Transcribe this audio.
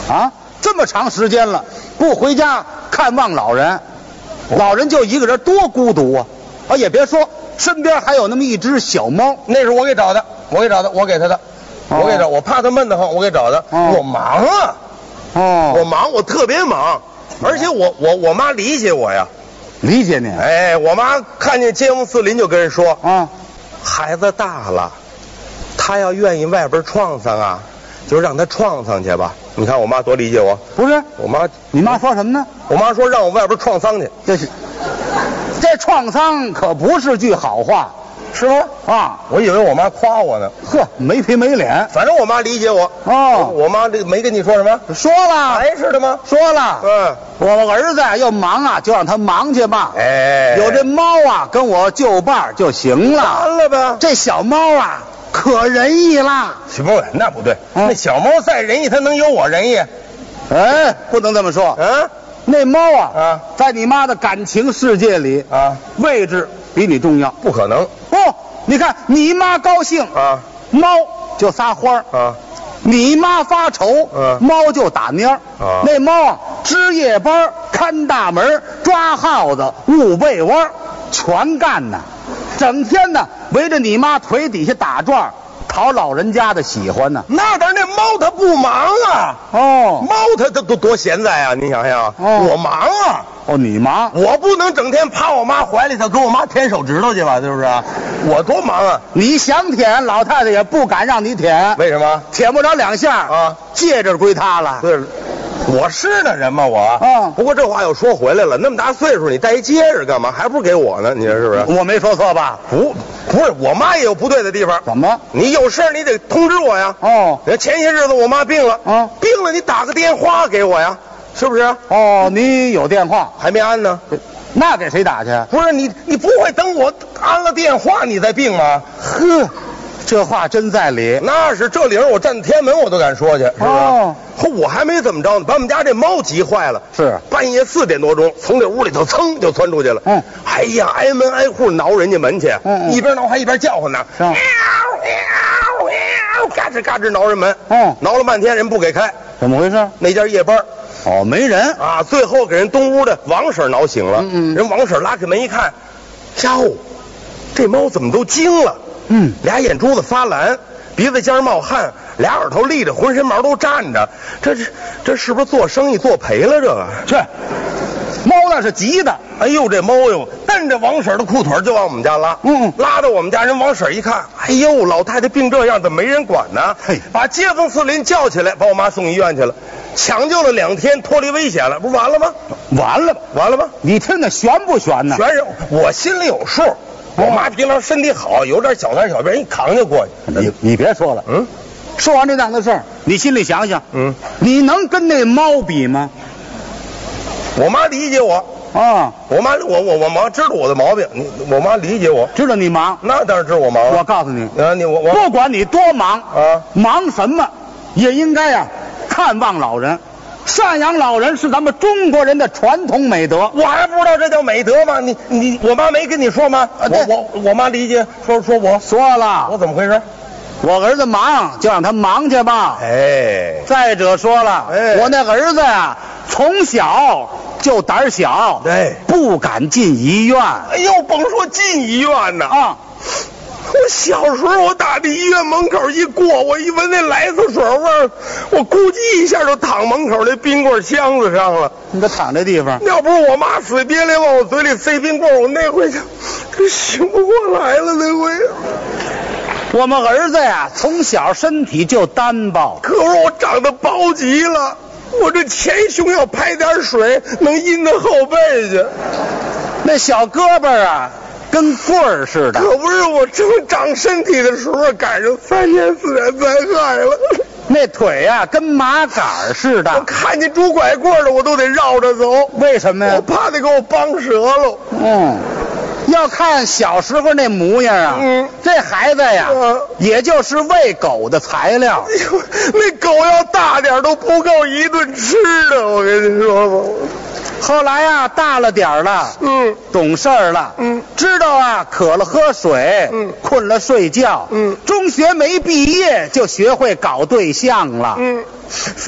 啊，这么长时间了，不回家看望老人，老人就一个人多孤独啊！啊，也别说，身边还有那么一只小猫， 那是我给找的，我给他的，我怕他闷得慌，我给找的。我忙啊，我忙，我特别忙，而且我妈理解我呀， 理解你。 哎，我妈看见街坊四邻就跟人说啊， 孩子大了，他要愿意外边闯荡啊，就让他闯荡去吧。你看我妈多理解我。 不是， 我妈， 你妈说什么呢？ 我妈说让我外边闯荡去。 这创伤可不是句好话， 是吗？ 啊， 我以为我妈夸我呢。 呵，没皮没脸。 反正我妈理解我。 哦， 我妈这没跟你说什么？ 说了， 还是的吗？ 说了。 嗯， 我们儿子要忙啊，就让他忙去吧。 哎， 有这猫啊，跟我就伴就行了。 完了呗。 这小猫啊，可仁义啦。 不，那不对。那小猫再仁义，它能有我仁义？ 哎，不能这么说。那猫啊，在你妈的感情世界里啊，位置比你重要。 不可能。 不，你看你妈高兴啊，猫就撒欢啊；你妈发愁，猫就打蔫啊。那猫啊，值夜班、看大门、抓耗子、捂被窝，全干呢。整天呢围着你妈腿底下打转，讨老人家的喜欢呢。 那但是那猫它不忙啊。猫它多闲在啊！你想想，我忙啊。 你忙， 我不能整天趴我妈怀里头跟我妈舔手指头去吧？是不是？我多忙啊！ 你想舔，老太太也不敢让你舔。 为什么？ 舔不着2下啊，戒指归她了。 对，我是那人吗？我不过这话又说回来了，那么大岁数，你戴一戒指干嘛？还不是给我呢？你说是不是？ 我没说错吧？ 不是，我妈也有不对的地方。 怎么？ 你有事你得通知我呀。前些日子我妈病了，病了你打个电话给我呀，是不是？ 你有电话还没安呢？ 那给谁打去？ 不是你不会等我安了电话你再病吗？ 呵，这话真在理。 那是这理儿，我站天安门我都敢说去，是不是？我还没怎么着呢，把我们家这猫急坏了。 是半夜4点多钟，从这屋里头噌就窜出去了。哎呀，挨门挨户挠人家门去，一边挠还一边叫唤呢，喵喵喵，嘎吱嘎吱挠人门。挠了半天人不给开， 怎么回事？ 那家夜班。 没人啊！最后给人东屋的王婶挠醒了。人王婶拉开门一看，哟，这猫怎么都惊了？俩眼珠子发蓝，鼻子尖冒汗，俩耳朵立着，浑身毛都站着。这是不是做生意做赔了？这个是猫那是急的。 哎呦，这猫哟，蹬着王婶的裤腿就往我们家拉。拉到我们家，人王婶一看，哎呦，老太太病这样，怎么没人管呢？把街坊四邻叫起来，把我妈送医院去了。抢救了2天，脱离危险了，不是完了吗？完了吧？ 你听着悬不悬呢？ 悬着，我心里有数。我妈平常身体好，有点小病小病，一扛就过去。 你别说了，说完这档子事儿，你心里想想，你能跟那猫比吗？ 我妈理解我啊，我妈知道我的毛病，我妈理解我， 知道你忙， 那当然知道我忙。 我告诉你， 我不管你多忙啊，忙什么也应该呀。看望老人，赡养老人是咱们中国人的传统美德。 我还不知道这叫美德吗？我妈没跟你说吗？我妈理解，说我说了， 我怎么回事？ 我儿子忙，就让他忙去吧。再者说了，我那儿子呀，从小就胆小，不敢进医院。 哎呦，甭说进医院呢啊！我小时候，我打这医院门口一过，我一闻那莱斯水味儿，我估计一下就躺门口那冰棍箱子上了。 你得躺这地方。 要不是我妈死别连往我嘴里塞冰棍，我那回就醒不过来了。那回， 我们儿子呀，从小身体就单薄， 可是我长得薄极了，我这前胸要排点水，能阴到后背去。 那小胳膊啊。跟棍儿似的， 可不是我正长身体的时候赶上3年自然灾害了。 那腿呀，跟麻杆似的， 我看见拄拐棍的我都得绕着走。 为什么呀？ 我怕得给我绑折了。 要看小时候那模样啊，这孩子呀，也就是喂狗的材料。 那狗要大点都不够一顿吃的，我跟你说吧。 后来啊，大了点了，懂事了，知道啊，渴了喝水，困了睡觉，中学没毕业就学会搞对象了，